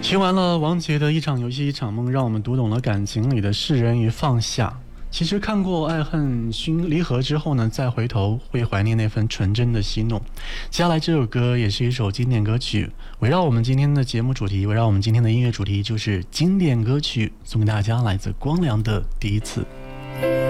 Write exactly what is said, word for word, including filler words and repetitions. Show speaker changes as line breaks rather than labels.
听完了王杰的一场游戏一场梦，让我们读懂了感情里的释然与放下。其实看过爱恨熏离合之后呢，再回头会怀念那份纯真的嬉弄。接下来这首歌也是一首经典歌曲，围绕我们今天的节目主题，围绕我们今天的音乐主题，就是经典歌曲，送给大家来自光良的第一次。